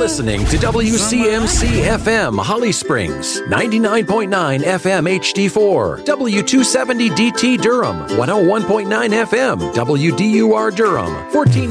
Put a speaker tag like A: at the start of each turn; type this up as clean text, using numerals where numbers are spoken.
A: listening to WCMC FM Holly Springs, 99.9 FM HD4, W270 DT Durham, 101.9 FM WDUR Durham, 14